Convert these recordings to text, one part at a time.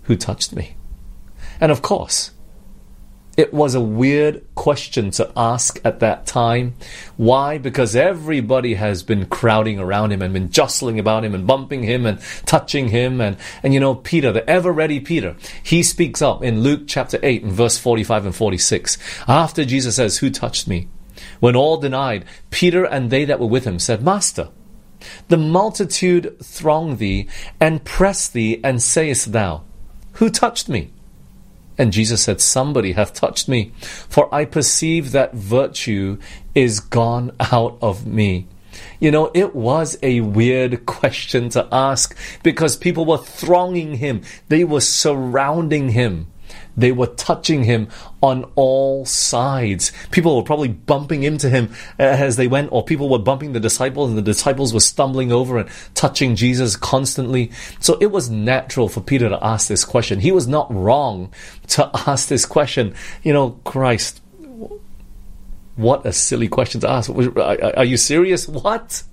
who touched me? And of course, it was a weird question to ask at that time. Why? Because everybody has been crowding around him and been jostling about him and bumping him and touching him. And you know, Peter, the ever-ready Peter, he speaks up in Luke chapter 8 and verse 45 and 46. After Jesus says, who touched me? When all denied, Peter and they that were with him said, Master, the multitude throng thee and press thee, and sayest thou, who touched me? And Jesus said, somebody hath touched me, for I perceive that virtue is gone out of me. You know, it was a weird question to ask because people were thronging him. They were surrounding him. They were touching him on all sides. People were probably bumping into him as they went, or people were bumping the disciples, and the disciples were stumbling over and touching Jesus constantly. So it was natural for Peter to ask this question. He was not wrong to ask this question. You know, Christ, what a silly question to ask. Are you serious? What?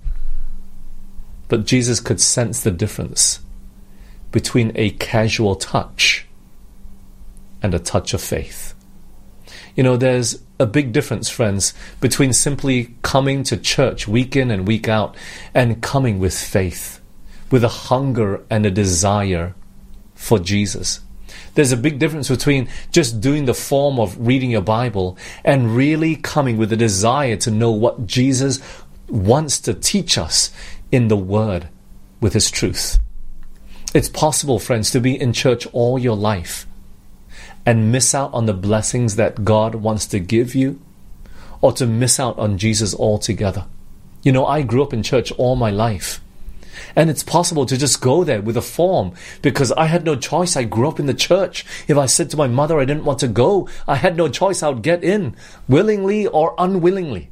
But Jesus could sense the difference between a casual touch and a touch of faith. You know, there's a big difference, friends, between simply coming to church week in and week out and coming with faith, with a hunger and a desire for Jesus. There's a big difference between just doing the form of reading your Bible and really coming with a desire to know what Jesus wants to teach us in the Word with His truth. It's possible, friends, to be in church all your life and miss out on the blessings that God wants to give you, or to miss out on Jesus altogether. You know, I grew up in church all my life, and it's possible to just go there with a form because I had no choice. I grew up in the church. If I said to my mother I didn't want to go, I had no choice. I would get in, willingly or unwillingly.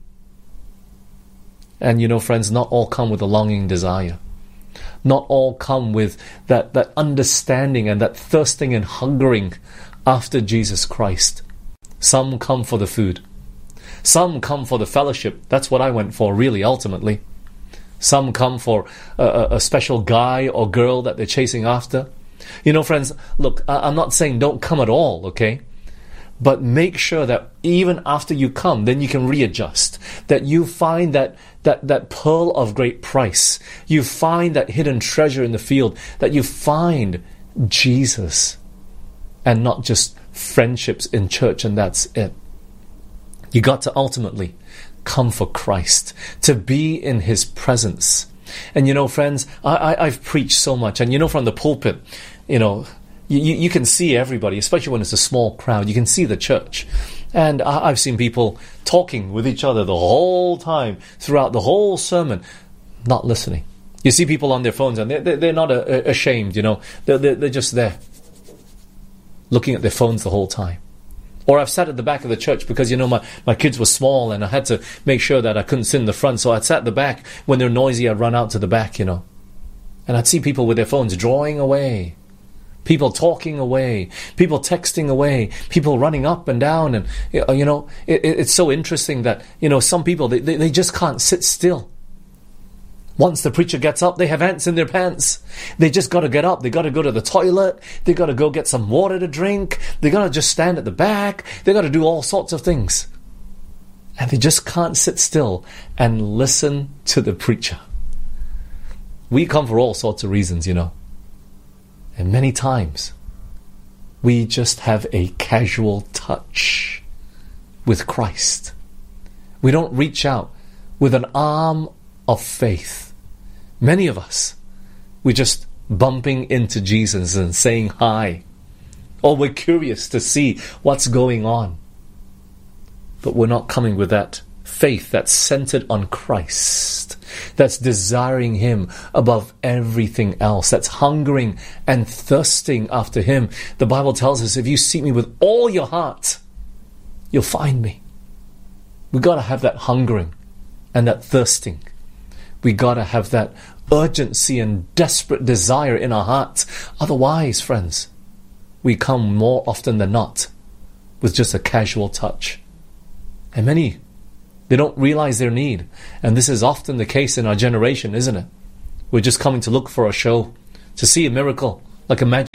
And you know, friends, not all come with a longing desire. Not all come with that understanding and that thirsting and hungering after Jesus Christ. Some come for the food. Some come for the fellowship. That's what I went for, really, ultimately. Some come for a special guy or girl that they're chasing after. You know, friends, look, I'm not saying don't come at all, okay? But make sure that even after you come, then you can readjust. That you find that pearl of great price. You find that hidden treasure in the field. That you find Jesus. And not just friendships in church and that's it. You got to ultimately come for Christ, to be in His presence. And you know, friends, I've preached so much, and you know, from the pulpit, you know, you can see everybody, especially when it's a small crowd. You can see the church. And I've seen people talking with each other the whole time, throughout the whole sermon, not listening. You see people on their phones, and they're not ashamed, you know. They're just there, looking at their phones the whole time. Or I've sat at the back of the church because, you know, my kids were small and I had to make sure that I couldn't sit in the front. So I'd sat at the back. When they're noisy, I'd run out to the back, you know. And I'd see people with their phones drawing away. People talking away. People texting away. People running up and down. And, you know, it's so interesting that, you know, some people, they just can't sit still. Once the preacher gets up, they have ants in their pants. They just got to get up. They got to go to the toilet. They got to go get some water to drink. They got to just stand at the back. They got to do all sorts of things. And they just can't sit still and listen to the preacher. We come for all sorts of reasons, you know. And many times, we just have a casual touch with Christ. We don't reach out with an arm of faith. Many of us, we're just bumping into Jesus and saying hi. Or we're curious to see what's going on. But we're not coming with that faith that's centered on Christ, that's desiring Him above everything else, that's hungering and thirsting after Him. The Bible tells us, if you seek me with all your heart, you'll find me. We've got to have that hungering and that thirsting. We got to have that urgency and desperate desire in our hearts. Otherwise, friends, we come more often than not with just a casual touch. And many, they don't realize their need. And this is often the case in our generation, isn't it? We're just coming to look for a show, to see a miracle, like a magic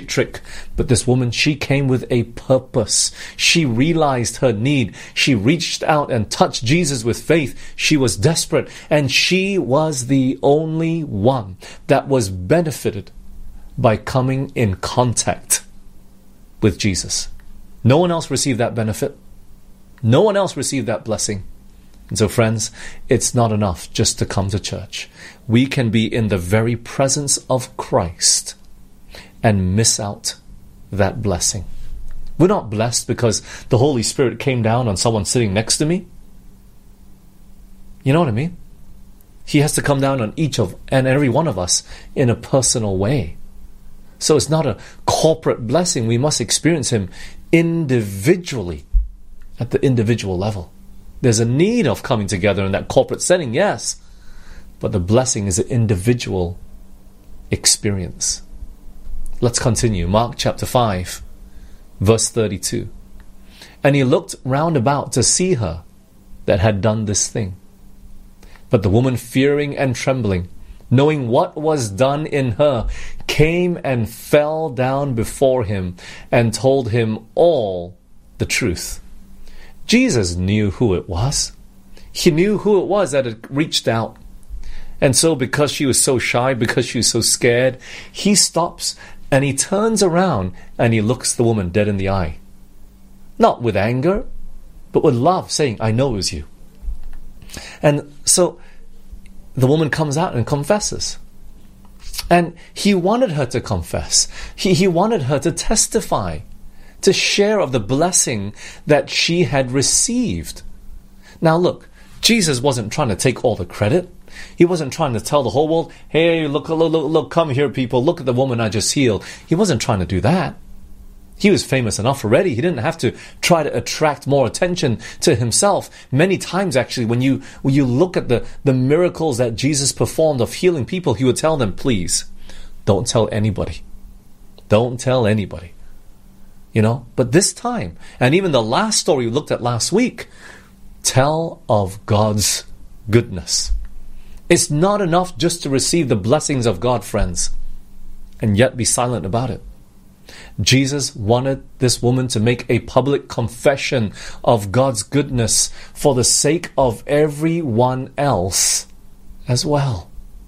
trick. But this woman, she came with a purpose. She realized her need. She reached out and touched Jesus with faith. She was desperate, and she was the only one that was benefited by coming in contact with Jesus. No one else received that benefit. No one else received that blessing. And so, friends, it's not enough just to come to church. We can be in the very presence of Christ and miss out that blessing. We're not blessed because the Holy Spirit came down on someone sitting next to me. You know what I mean? He has to come down on each of and every one of us in a personal way. So it's not a corporate blessing. We must experience Him individually, at the individual level. There's a need of coming together in that corporate setting, yes, but the blessing is an individual experience. Let's continue. Mark chapter 5, verse 32. And he looked round about to see her that had done this thing. But the woman, fearing and trembling, knowing what was done in her, came and fell down before him and told him all the truth. Jesus knew who it was. He knew who it was that had reached out. And so because she was so shy, because she was so scared, he stops and he turns around and he looks the woman dead in the eye. Not with anger, but with love, saying, I know it was you. And so the woman comes out and confesses. And he wanted her to confess. He wanted her to testify, to share of the blessing that she had received. Now look, Jesus wasn't trying to take all the credit. He wasn't trying to tell the whole world, hey, look, come here, people, look at the woman I just healed. He wasn't trying to do that. He was famous enough already. He didn't have to try to attract more attention to himself. Many times, actually, when you look at the miracles that Jesus performed of healing people, he would tell them, please, don't tell anybody. Don't tell anybody. You know, but this time, and even the last story we looked at last week, tell of God's goodness. It's not enough just to receive the blessings of God, friends, and yet be silent about it. Jesus wanted this woman to make a public confession of God's goodness for the sake of everyone else as well.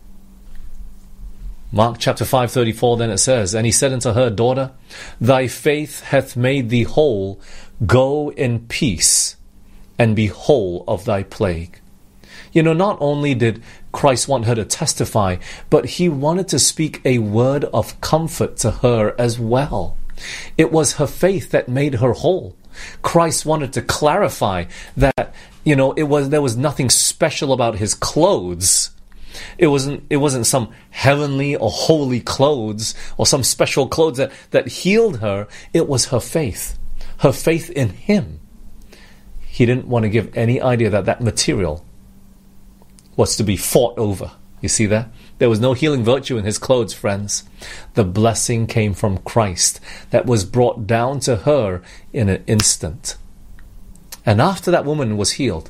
Mark chapter 5:34, then it says, and he said unto her, daughter, thy faith hath made thee whole. Go in peace, and be whole of thy plague. You know, not only did Christ want her to testify, but he wanted to speak a word of comfort to her as well. It was her faith that made her whole. Christ wanted to clarify that, you know, there was nothing special about his clothes. It wasn't some heavenly or holy clothes or some special clothes that healed her. It was her faith in him. He didn't want to give any idea that material was to be fought over. You see that? There was no healing virtue in his clothes, friends. The blessing came from Christ that was brought down to her in an instant. And after that woman was healed,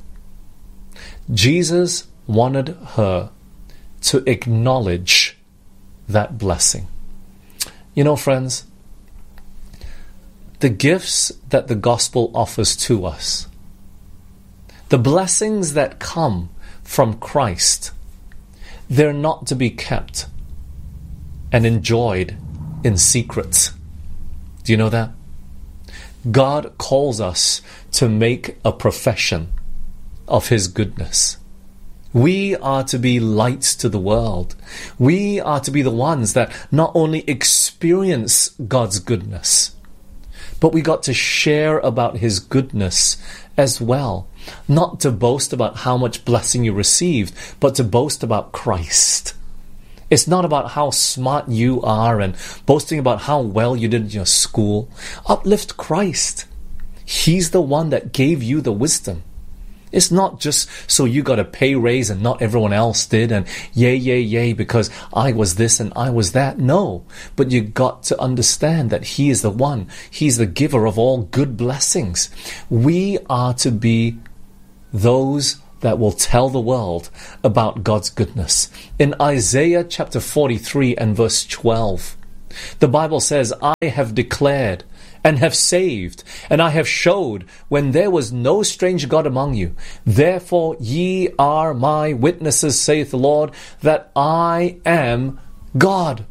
Jesus wanted her to acknowledge that blessing. You know, friends, the gifts that the gospel offers to us, the blessings that come from Christ, they're not to be kept and enjoyed in secret. Do you know that? God calls us to make a profession of his goodness. We are to be lights to the world. We are to be the ones that not only experience God's goodness, but we got to share about his goodness as well. Not to boast about how much blessing you received, but to boast about Christ. It's not about how smart you are and boasting about how well you did in your school. Uplift Christ. He's the one that gave you the wisdom. It's not just so you got a pay raise and not everyone else did, and yay, because I was this and I was that. No, but you got to understand that he is the one. He's the giver of all good blessings. We are to be those that will tell the world about God's goodness. In Isaiah chapter 43 and verse 12, The Bible says, I have declared and have saved, and I have showed when there was no strange God among you. Therefore ye are my witnesses, saith the Lord, that I am God.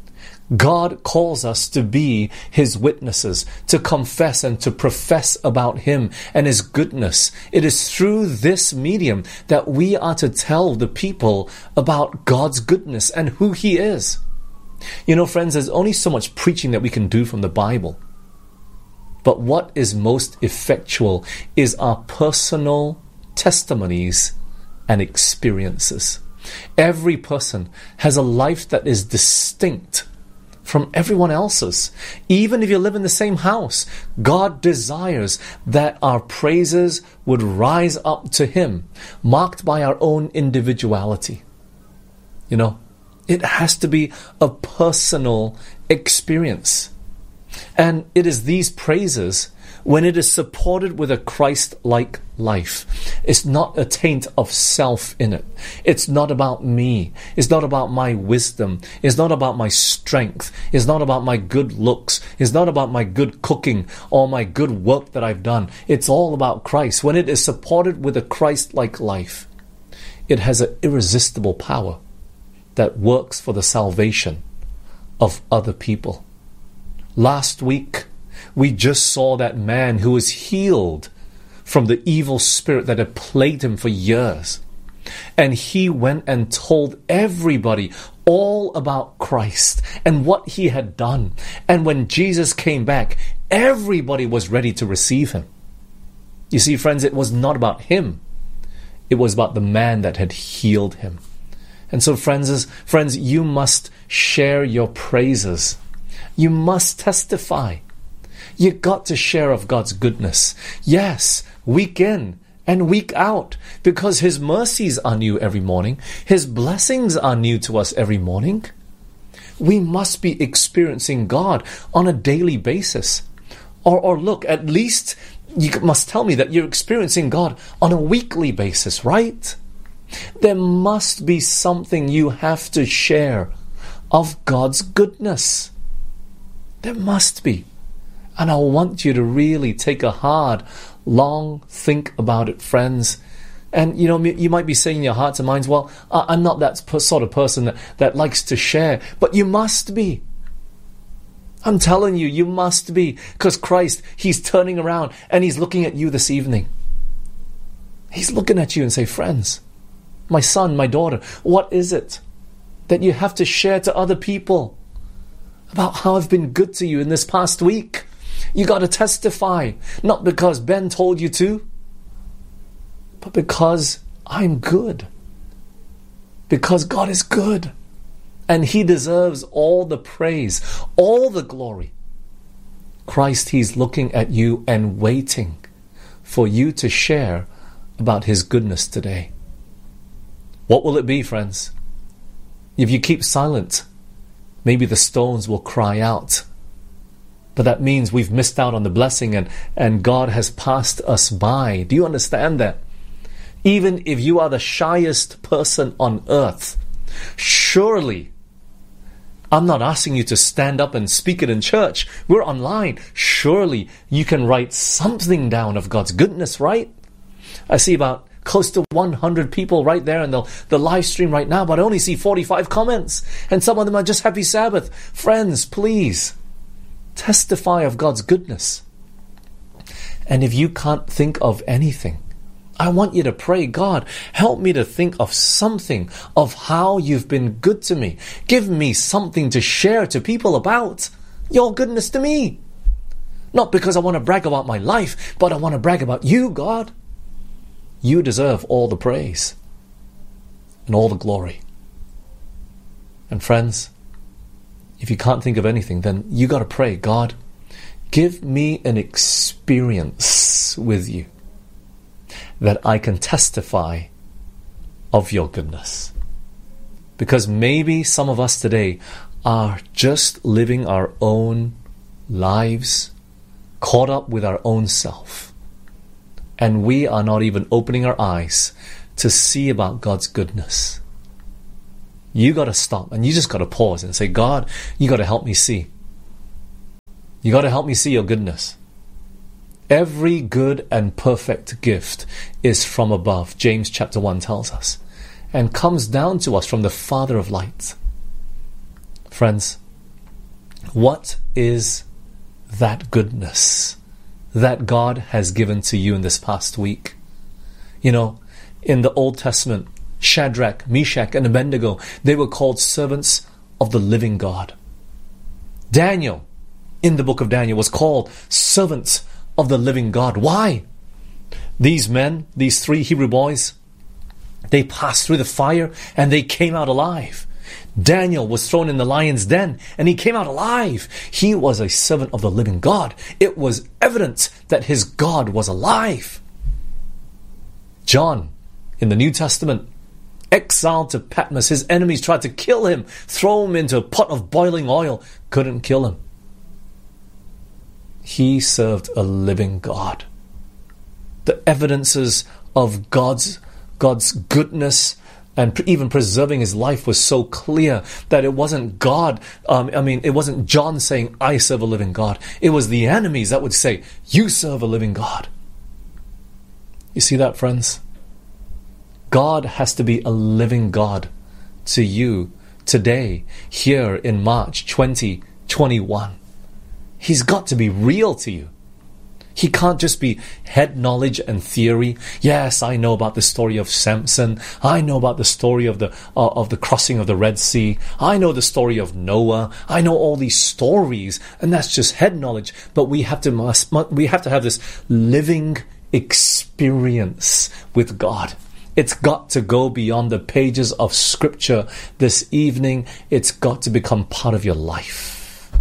God calls us to be His witnesses, to confess and to profess about Him and His goodness. It is through this medium that we are to tell the people about God's goodness and who He is. You know, friends, there's only so much preaching that we can do from the Bible. But what is most effectual is our personal testimonies and experiences. Every person has a life that is distinct from everyone else's. Even if you live in the same house, God desires that our praises would rise up to Him, marked by our own individuality. You know, it has to be a personal experience. And it is these praises, when it is supported with a Christ-like life. It's not a taint of self in it. It's not about me. It's not about my wisdom. It's not about my strength. It's not about my good looks. It's not about my good cooking or my good work that I've done. It's all about Christ. When it is supported with a Christ-like life, it has an irresistible power that works for the salvation of other people. Last week, we just saw that man who was healed from the evil spirit that had plagued him for years. And he went and told everybody all about Christ and what He had done. And when Jesus came back, everybody was ready to receive Him. You see, friends, it was not about him. It was about the man that had healed him. And so, friends, you must share your praises. You must testify. You got to share of God's goodness. Yes, week in and week out, because His mercies are new every morning. His blessings are new to us every morning. We must be experiencing God on a daily basis. Or look, at least you must tell me that you're experiencing God on a weekly basis, right? There must be something you have to share of God's goodness. There must be. And I want you to really take a hard, long think about it, friends. And you know, you might be saying in your hearts and minds, well, I'm not that sort of person that likes to share. But you must be. I'm telling you, you must be. Because Christ, He's turning around and He's looking at you this evening. He's looking at you and say, friends, my son, my daughter, what is it that you have to share to other people about how I've been good to you in this past week? You got to testify, not because Ben told you to, but because I'm good. Because God is good. And He deserves all the praise, all the glory. Christ, He's looking at you and waiting for you to share about His goodness today. What will it be, friends? If you keep silent, maybe the stones will cry out. But that means we've missed out on the blessing and God has passed us by. Do you understand that? Even if you are the shyest person on earth, surely, I'm not asking you to stand up and speak it in church. We're online. Surely you can write something down of God's goodness, right? I see about close to 100 people right there in the live stream right now, but I only see 45 comments. And some of them are just happy Sabbath. Friends, please testify of God's goodness. And if you can't think of anything, I want you to pray, God, help me to think of something of how you've been good to me. Give me something to share to people about your goodness to me. Not because I want to brag about my life, but I want to brag about you, God. You deserve all the praise and all the glory. And friends, if you can't think of anything, then you got to pray, God, give me an experience with you that I can testify of your goodness. Because maybe some of us today are just living our own lives, caught up with our own self. And we are not even opening our eyes to see about God's goodness. You got to stop and you just got to pause and say, God, you got to help me see. You got to help me see your goodness. Every good and perfect gift is from above, James chapter 1 tells us, and comes down to us from the Father of lights. Friends, what is that goodness that God has given to you in this past week? You know, in the Old Testament, Shadrach, Meshach, and Abednego, they were called servants of the living God. Daniel, in the book of Daniel, was called servants of the living God. Why? These men, these 3 Hebrew boys, they passed through the fire and they came out alive. Daniel was thrown in the lion's den and he came out alive. He was a servant of the living God. It was evident that his God was alive. John, in the New Testament, exiled to Patmos, his enemies tried to kill him, throw him into a pot of boiling oil, couldn't kill him. He served a living God. The evidences of God's goodness and even preserving his life was so clear that it wasn't God. It wasn't John saying, I serve a living God. It was the enemies that would say, you serve a living God. You see that, friends? God has to be a living God to you today, here in March 2021. He's got to be real to you. He can't just be head knowledge and theory. Yes, I know about the story of Samson. I know about the story of the crossing of the Red Sea. I know the story of Noah. I know all these stories, and that's just head knowledge. But we have to have this living experience with God. It's got to go beyond the pages of Scripture this evening. It's got to become part of your life.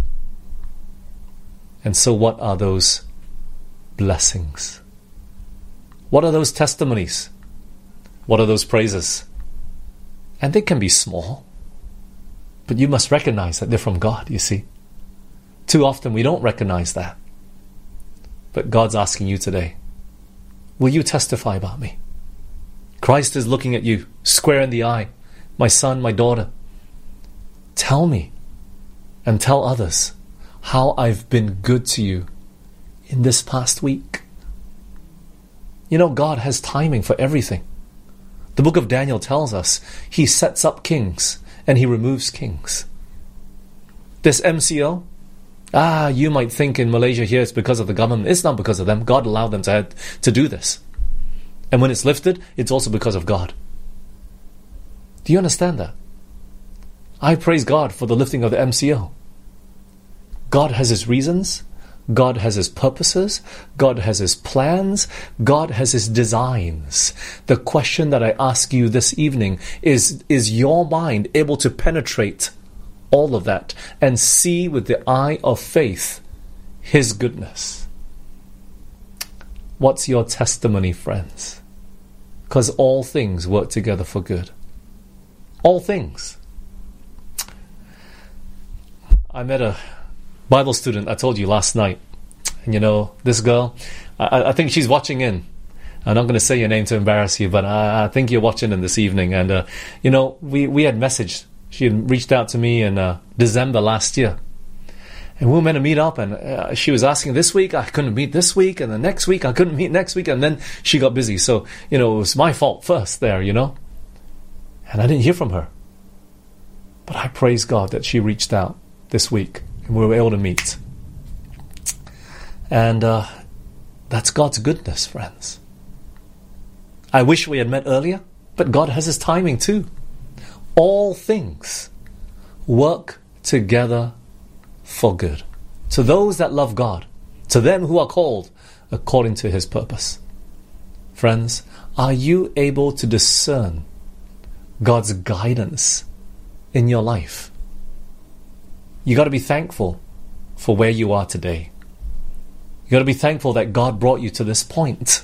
And so what are those blessings? What are those testimonies? What are those praises? And they can be small, but you must recognize that they're from God, you see. Too often we don't recognize that. But God's asking you today, will you testify about me? Christ is looking at you square in the eye. My son, my daughter, tell me and tell others how I've been good to you in this past week. You know, God has timing for everything. The book of Daniel tells us he sets up kings and he removes kings. This MCO, you might think in Malaysia here it's because of the government. It's not because of them. God allowed them to do this. And when it's lifted, it's also because of God. Do you understand that? I praise God for the lifting of the MCO. God has his reasons. God has his purposes. God has his plans. God has his designs. The question that I ask you this evening is your mind able to penetrate all of that and see with the eye of faith his goodness? What's your testimony, friends? Because all things work together for good. All things. I met a Bible student, I told you last night. And you know, this girl, I think she's watching in. I'm not going to say your name to embarrass you, but I think you're watching in this evening. And, you know, we had messaged. She had reached out to me in December last year. And we were meant to meet up, and she was asking this week, I couldn't meet this week, and the next week, I couldn't meet next week, and then she got busy. So, you know, it was my fault first there, you know. And I didn't hear from her. But I praise God that she reached out this week, and we were able to meet. And that's God's goodness, friends. I wish we had met earlier, but God has his timing too. All things work together for good. To those that love God, to them who are called according to his purpose. Friends, are you able to discern God's guidance in your life? You got to be thankful for where you are today. You got to be thankful that God brought you to this point.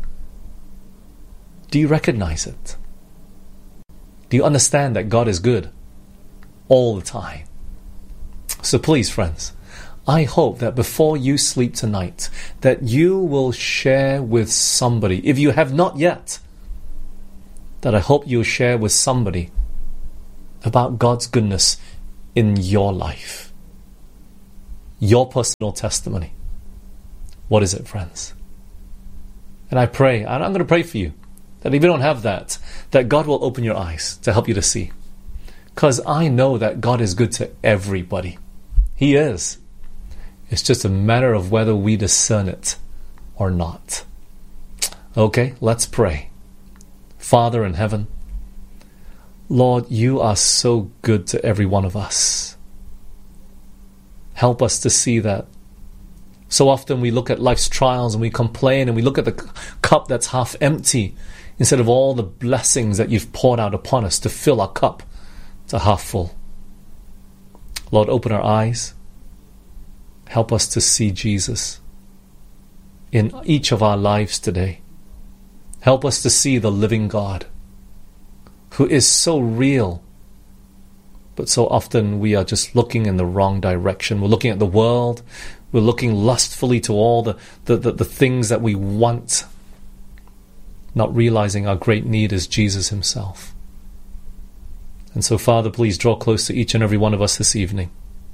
Do you recognize it? Do you understand that God is good all the time? So please, friends, I hope that before you sleep tonight, that you will share with somebody, if you have not yet, that I hope you'll share with somebody about God's goodness in your life. Your personal testimony. What is it, friends? And I pray, and I'm going to pray for you, that if you don't have that God will open your eyes to help you to see. Because I know that God is good to everybody. He is. It's just a matter of whether we discern it or not. Okay, let's pray. Father in heaven, Lord, you are so good to every one of us. Help us to see that. So often we look at life's trials and we complain and we look at the cup that's half empty instead of all the blessings that you've poured out upon us to fill our cup to half full. Lord, open our eyes. Help us to see Jesus in each of our lives today. Help us to see the living God who is so real, but so often we are just looking in the wrong direction. We're looking at the world. We're looking lustfully to all the things that we want, not realizing our great need is Jesus himself. And so, Father, please draw close to each and every one of us this evening.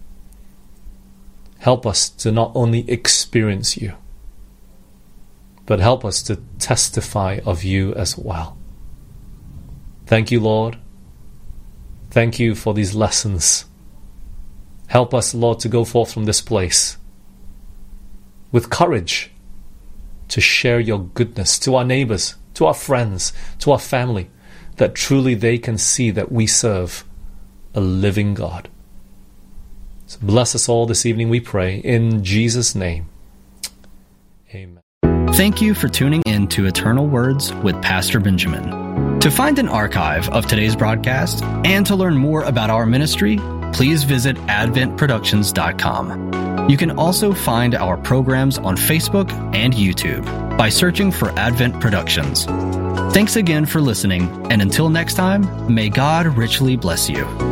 Help us to not only experience you, but help us to testify of you as well. Thank you, Lord. Thank you for these lessons. Help us, Lord, to go forth from this place with courage to share your goodness to our neighbors, to our friends, to our family, that truly they can see that we serve a living God. So bless us all this evening, we pray, in Jesus' name. Amen. Thank you for tuning in to Eternal Words with Pastor Benjamin. To find an archive of today's broadcast and to learn more about our ministry, please visit adventproductions.com. You can also find our programs on Facebook and YouTube by searching for Advent Productions. Thanks again for listening, and until next time, may God richly bless you.